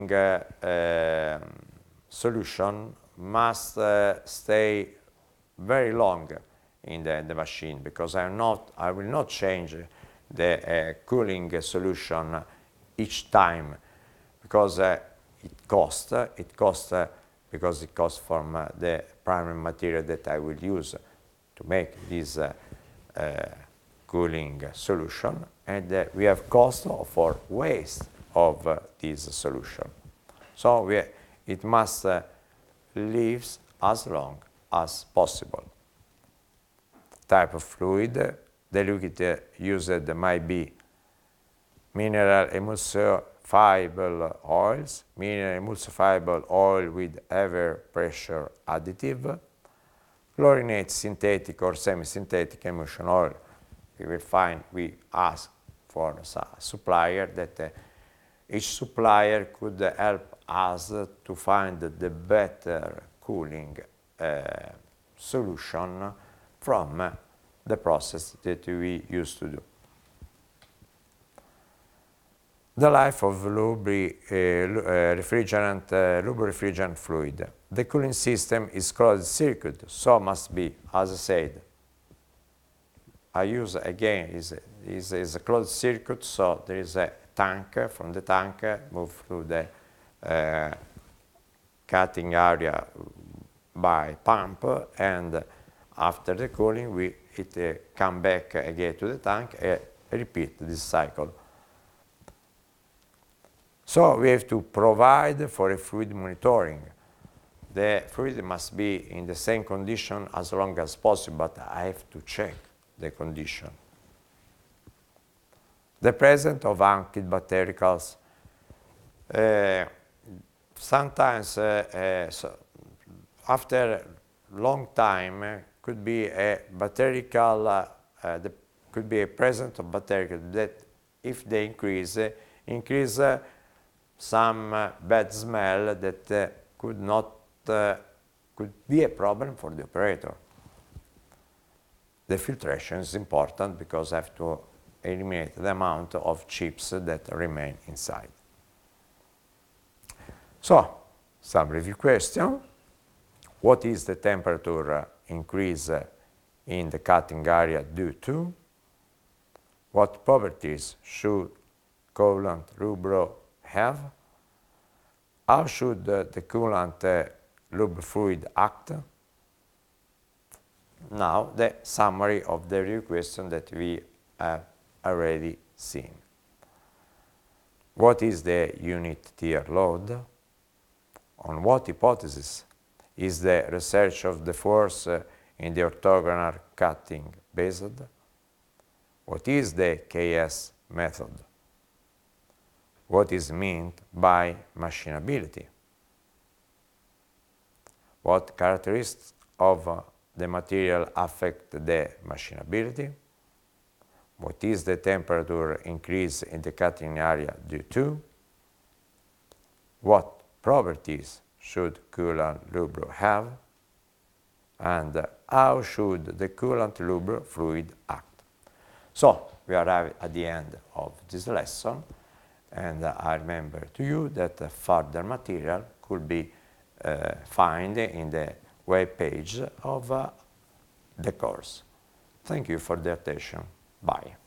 solution must stay very long in the machine, because I will not change the cooling solution each time, because it costs because it costs from the primary material that I will use to make this cooling solution, and we have cost for waste of this solution. So it must live as long as possible. Type of fluid, the liquid used might be mineral emulsifiable oils, mineral emulsifiable oil with heavy pressure additive, chlorinate synthetic or semi-synthetic emulsion oil. We ask for a supplier that each supplier could help us to find the better cooling solution from the process that we used to do. The life of lubrifrigerant fluid. The cooling system is closed circuit, so must be, as I said. I use again is a closed circuit, so there is a tank. From the tank, move through the cutting area by pump, and after the cooling, it come back again to the tank and repeat this cycle. So we have to provide for a fluid monitoring. The fluid must be in the same condition as long as possible, but I have to check the condition. The presence of ankyl bactericals. Sometimes, so after long time, could be a bacterial, could be a presence of bacterial that, if they increase some bad smell that could be a problem for the operator. The filtration is important because I have to eliminate the amount of chips that remain inside. So, some review question. What is the temperature increase in the cutting area due to? What properties should coolant Lubro have? How should the coolant lube fluid act? Now the summary of the review question that we have already seen. What is the unit tear load? On what hypothesis is the research of the force in the orthogonal cutting based? What is the KS method? What is meant by machinability? What characteristics of the material affect the machinability? What is the temperature increase in the cutting area due to? What properties should coolant Lubro have? And how should the coolant Lubro fluid act? So, we arrive at the end of this lesson, and I remember to you that further material could be found in the web page of the course. Thank you for the attention. Bye.